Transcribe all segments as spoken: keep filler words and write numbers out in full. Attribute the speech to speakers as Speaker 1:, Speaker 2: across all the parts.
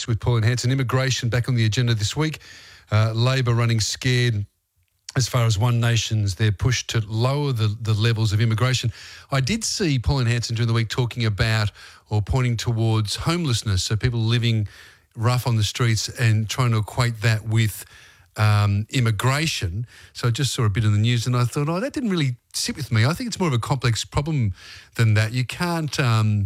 Speaker 1: Politics with Pauline Hanson. Immigration back on the agenda this week. Uh, Labor running scared as far as One Nation's their push to lower the, the levels of immigration. I did see Pauline Hanson during the week talking about or pointing towards homelessness, so people living rough on the streets and trying to equate that with um, immigration. So I just saw a bit in the news and I thought, oh, that didn't really sit with me. I think it's more of a complex problem than that. You can't um,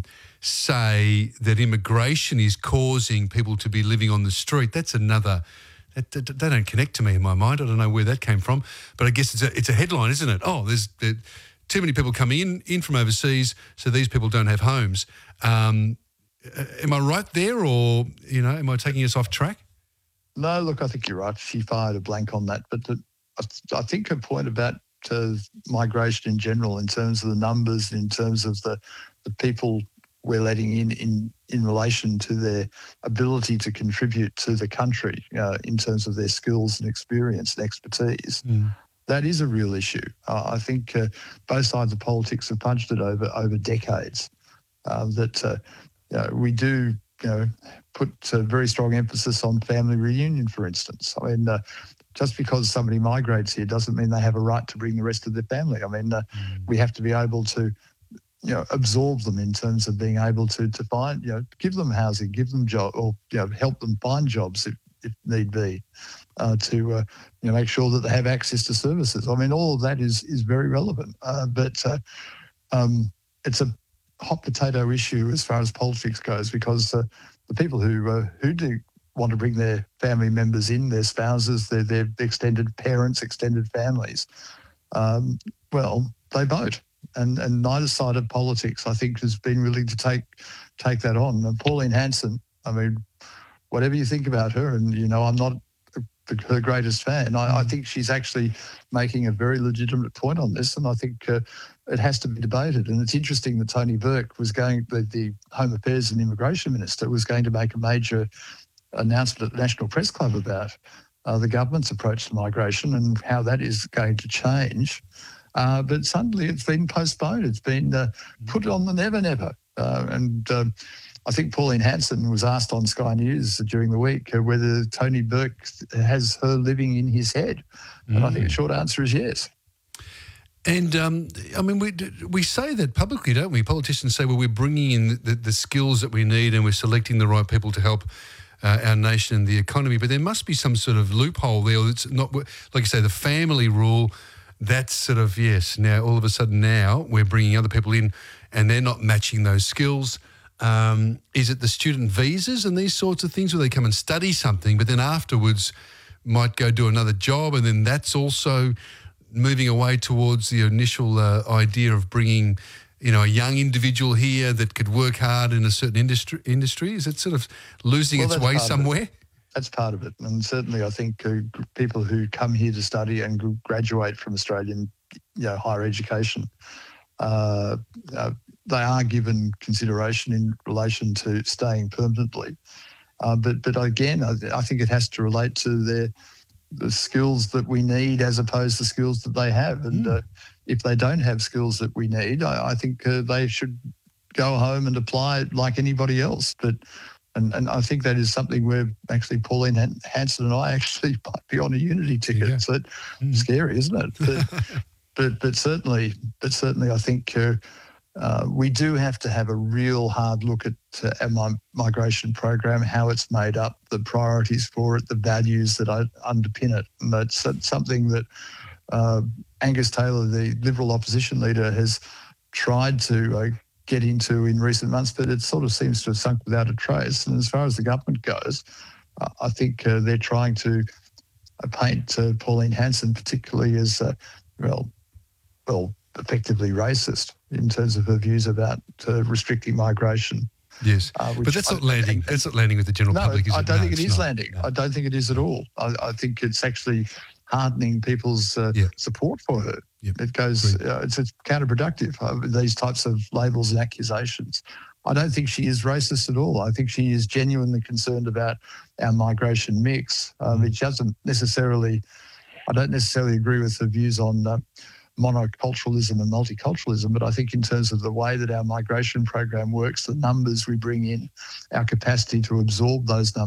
Speaker 1: say that immigration is causing people to be living on the street. That's another... They don't connect to me in my mind. I don't know where that came from, but I guess it's a it's a headline, isn't it? Oh, there's there, too many people coming in in from overseas, so these people don't have homes. Um, am I right there, or you know, am I taking us off track?
Speaker 2: No, look, I think you're right. She fired a blank on that, but the, I, I think her point about uh, migration in general, in terms of the numbers, in terms of the the people we're letting in, in in relation to their ability to contribute to the country uh, in terms of their skills and experience and expertise, mm. that is a real issue. Uh, I think uh, both sides of politics have punched it over over decades. Uh, that uh, you know, we do, you know, put a very strong emphasis on family reunion, for instance. I mean, uh, just because somebody migrates here doesn't mean they have a right to bring the rest of their family. I mean, uh, mm. we have to be able to, you know, absorb them in terms of being able to to find, you know, give them housing, give them job, or you know, help them find jobs if, if need be, uh, to uh, you know, make sure that they have access to services. I mean, all of that is is very relevant, uh, but uh, um, it's a hot potato issue as far as politics goes, because uh, the people who uh, who do want to bring their family members in, their spouses, their their extended parents, extended families, um, well, they vote. And, and neither side of politics, I think, has been willing to take take that on. And Pauline Hanson, I mean, whatever you think about her, and, you know, I'm not the, her greatest fan, I, I think she's actually making a very legitimate point on this, and I think uh, it has to be debated. And it's interesting that Tony Burke was going, the, the Home Affairs and Immigration Minister, was going to make a major announcement at the National Press Club about uh, the government's approach to migration and how that is going to change. Uh, but suddenly it's been postponed. It's been uh, put on the never, never. Uh, and uh, I think Pauline Hanson was asked on Sky News during the week uh, whether Tony Burke has her living in his head. And mm. I think the short answer is yes.
Speaker 1: And, um, I mean, we we say that publicly, don't we? Politicians say, well, we're bringing in the, the skills that we need and we're selecting the right people to help uh, our nation and the economy. But there must be some sort of loophole there. It's not, like you say, the family rule. That's sort of, yes, now all of a sudden now we're bringing other people in and they're not matching those skills. Um, is it the student visas and these sorts of things where they come and study something but then afterwards might go do another job, and then that's also moving away towards the initial uh, idea of bringing, you know, a young individual here that could work hard in a certain industry? industry? Is it sort of losing well, its way somewhere?
Speaker 2: That's part of it. And certainly I think uh, people who come here to study and graduate from Australian, you know, higher education, uh, uh, they are given consideration in relation to staying permanently. Uh, but but again, I, I think it has to relate to their the skills that we need as opposed to skills that they have. And mm. uh, if they don't have skills that we need, I, I think uh, they should go home and apply like anybody else. But And, and I think that is something where actually Pauline Hanson and I actually might be on a unity ticket. Yeah. So mm. scary, isn't it? But, but but certainly, but certainly, I think uh, uh, we do have to have a real hard look at uh, our migration program, how it's made up, the priorities for it, the values that underpin it, and that's, that's something that uh, Angus Taylor, the Liberal opposition leader, has tried to Uh, get into in recent months, but it sort of seems to have sunk without a trace. And as far as the government goes, uh, I think uh, they're trying to uh, paint uh, Pauline Hanson particularly as, uh, well, well, effectively racist in terms of her views about uh, restricting migration.
Speaker 1: Yes, uh, but that's I, not landing. That's not landing with the general
Speaker 2: no,
Speaker 1: public, is
Speaker 2: I
Speaker 1: it?
Speaker 2: don't
Speaker 1: No,
Speaker 2: think it is
Speaker 1: not.
Speaker 2: landing.
Speaker 1: No.
Speaker 2: I don't think it is at all. I, I think it's actually hardening people's uh, yeah. support for her. Yep. It goes, uh, it's, it's counterproductive, uh, these types of labels and accusations. I don't think she is racist at all. I think she is genuinely concerned about our migration mix. Um, mm. It doesn't necessarily, I don't necessarily agree with her views on uh, monoculturalism and multiculturalism, but I think in terms of the way that our migration program works, the numbers we bring in, our capacity to absorb those numbers,